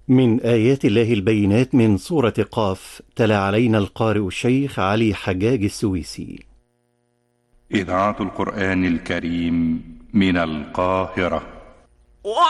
من آيات الله البينات من سورة قاف، تلا علينا القارئ الشيخ علي حجاج السويسي. إذاعة القرآن الكريم من القاهرة.